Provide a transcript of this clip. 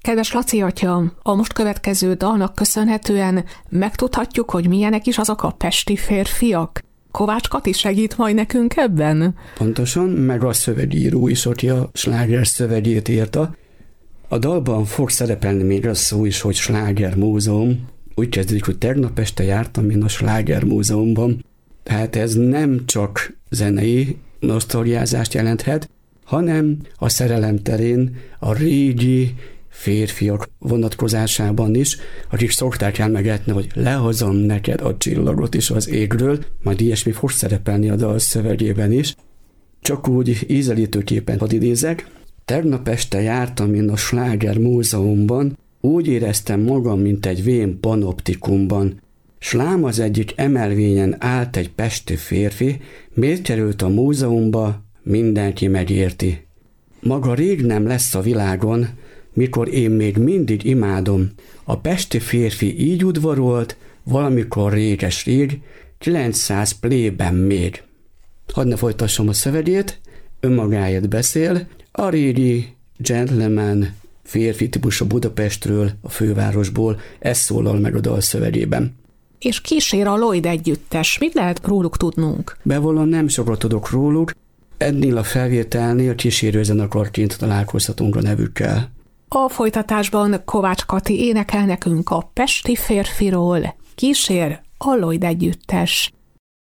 Kedves Laci atya, a most következő dalnak köszönhetően megtudhatjuk, hogy milyenek is azok a pesti férfiak. Kovács Kati segít majd nekünk ebben? Pontosan, meg a szövegíró is, aki a sláger szövegét írta. A dalban fog szerepelni még az szó is, hogy Sláger Múzeum. Úgy kezdődik, hogy tegnap este jártam én a Sláger Múzeumban. Tehát ez nem csak zenei nosztalgiázást jelenthet, hanem a szerelem terén a régi férfiak vonatkozásában is, akik szokták elmegetni, hogy lehozom neked a csillagot is az égről, majd ilyesmi fog szerepelni a dal szövegében is. Csak úgy ízelítőképpen hadd idézek. Tegnap este jártam én a Sláger Múzeumban, úgy éreztem magam, mint egy vén panoptikumban. S lám az egyik emelvényen állt egy pesti férfi, miért került a múzeumba, mindenki megérti. Maga rég nem lesz a világon, mikor én még mindig imádom. A pesti férfi így udvarolt, valamikor réges-rég, 900 plében még. Hadd ne folytassam a szövegét, önmagáért beszél, a régi gentleman férfi típusú Budapestről, a fővárosból, ez szólal meg a dal szövegében. És kísér a Lloyd együttes. Mit lehet róluk tudnunk? Bevallom, nem sokat tudok róluk. Ennél a felvételnél kísérőzenekarként találkozhatunk a nevükkel. A folytatásban Kovács Kati énekel nekünk a pesti férfiról. Kísér a Lloyd együttes.